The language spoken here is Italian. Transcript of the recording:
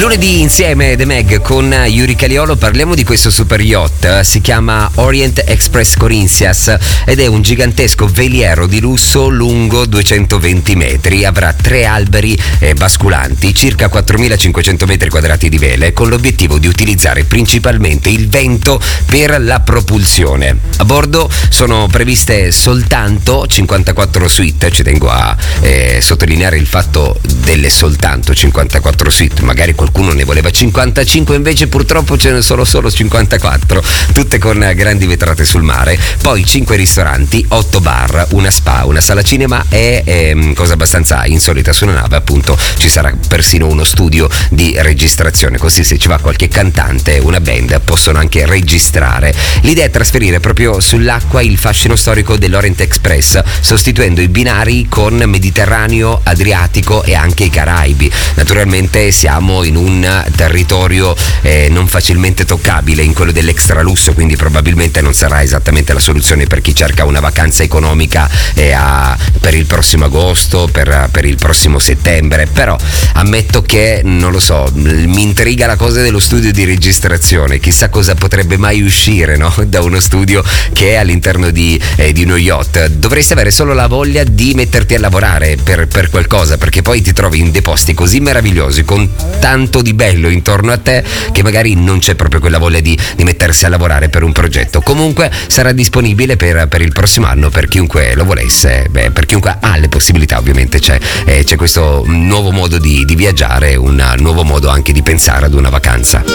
Lunedì insieme The Meg con Yuri Caliolo parliamo di questo super yacht. Si chiama Orient Express Corinthians ed è un gigantesco veliero di lusso lungo 220 metri. Avrà 3 alberi basculanti, circa 4.500 metri quadrati di vele, con l'obiettivo di utilizzare principalmente il vento per la propulsione. A bordo sono previste soltanto 54 suite. Ci tengo a sottolineare il fatto delle soltanto 54 suite, magari qualcuno ne voleva 55, invece purtroppo ce ne sono solo 54, tutte con grandi vetrate sul mare. Poi 5 ristoranti, 8 bar, una spa, una sala cinema e cosa abbastanza insolita su una nave, appunto ci sarà persino uno studio di registrazione, così se ci va qualche cantante, una band, possono anche registrare. L'idea è trasferire proprio sull'acqua il fascino storico dell'Orient Express, sostituendo i binari con Mediterraneo, Adriatico e anche i Caraibi. Naturalmente siamo in un territorio non facilmente toccabile, in quello dell'extralusso, quindi probabilmente non sarà esattamente la soluzione per chi cerca una vacanza economica per il prossimo agosto, per il prossimo settembre. Però ammetto che, non lo so, mi intriga la cosa dello studio di registrazione. Chissà cosa potrebbe mai uscire, no? Da uno studio che è all'interno di uno yacht. Dovresti avere solo la voglia di metterti a lavorare per qualcosa, perché poi ti trovi in dei posti così meravigliosi, con tanto di bello intorno a te, che magari non c'è proprio quella voglia di mettersi a lavorare per un progetto. Comunque sarà disponibile per il prossimo anno per chiunque lo volesse, per chiunque ha le possibilità. Ovviamente c'è questo nuovo modo di viaggiare, un nuovo modo anche di pensare ad una vacanza.